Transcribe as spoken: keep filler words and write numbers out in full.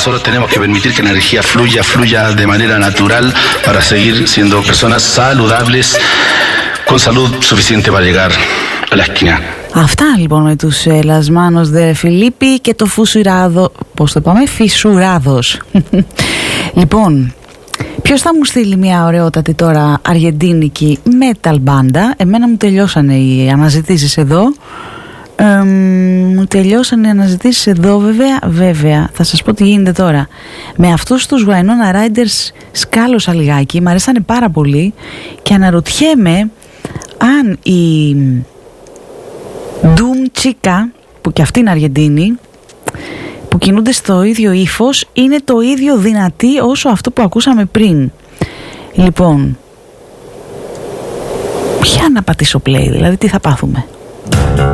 nosotros tenemos que permitir que la energía fluya, fluya de manera natural para seguir siendo personas saludables con salud suficiente para llegar a la esquina. Αυτά λοιπόν με τους ε, Las Manos de Filippi και το Φουσουράδο. Πώς το πάμε, Φυσουράδος. Λοιπόν, ποιος θα μου στείλει μια ωραιότατη τώρα αργεντίνικη metal μπάντα? Εμένα μου τελειώσανε οι αναζητήσεις εδώ. Ε, μου τελειώσανε οι αναζητήσεις εδώ βέβαια. Βέβαια θα σας πω τι γίνεται τώρα. Με αυτούς τους Winona Riders σκάλωσα λιγάκι. Μ' αρέσανε πάρα πολύ και αναρωτιέμαι αν η Doom Chica, που και αυτή είναι Αργεντίνη, που κινούνται στο ίδιο ύφος, είναι το ίδιο δυνατή όσο αυτό που ακούσαμε πριν. Λοιπόν, ποια να πατήσω play, δηλαδή τι θα πάθουμε?